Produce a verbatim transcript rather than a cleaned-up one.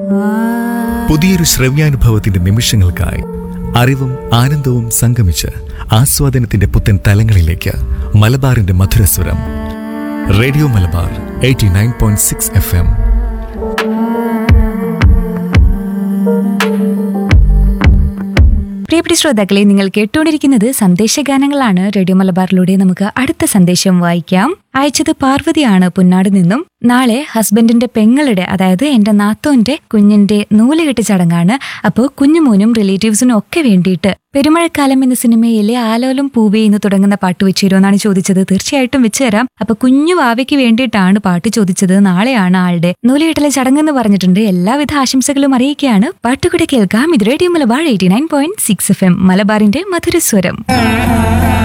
പുതിയൊരു ശ്രവ്യാനുഭവത്തിന്റെ നിമിഷങ്ങൾക്കായി അറിവും ആനന്ദവും സംഗമിച്ച് ആസ്വാദനത്തിന്റെ പുത്തൻ തലങ്ങളിലേക്ക് മലബാറിന്റെ മധുരസ്വരം. Radio Malabar eighty nine point six F M. പ്രിയപ്പെട്ട ശ്രോതാക്കളെ, നിങ്ങൾ കേട്ടുകൊണ്ടിരിക്കുന്നത് സന്ദേശഗാനങ്ങളാണ്. റേഡിയോ മലബാറിലൂടെ നമുക്ക് അടുത്ത സന്ദേശം വായിക്കാം. അയച്ചത് പാർവതിയാണ് പുന്നാട് നിന്നും. നാളെ ഹസ്ബൻഡിന്റെ പെങ്ങളുടെ, അതായത് എന്റെ നാത്തോന്റെ കുഞ്ഞിന്റെ നൂലുകെട്ട് ചടങ്ങാണ്. അപ്പോൾ കുഞ്ഞുമോനും റിലേറ്റീവ്സിനും ഒക്കെ വേണ്ടിയിട്ട് പെരുമഴക്കാലം എന്ന സിനിമയിലെ ആലോലം പൂവേ എന്ന് തുടങ്ങുന്ന പാട്ട് വെച്ച് തരുമെന്നാണ് ചോദിച്ചത്. തീർച്ചയായിട്ടും വെച്ച് തരാം. അപ്പൊ കുഞ്ഞു വാവയ്ക്ക് വേണ്ടിയിട്ടാണ് പാട്ട് ചോദിച്ചത്. നാളെയാണ് ആളുടെ നൂലുകെട്ടിലെ ചടങ്ങെന്ന് പറഞ്ഞിട്ടുണ്ട്. എല്ലാവിധ ആശംസകളും അറിയിക്കുകയാണ്. പാട്ടുകൂടെ കേൾക്കാം. ഇത് radio Malabar eighty nine point six F M, മലബാറിന്റെ മധുരസ്വരം.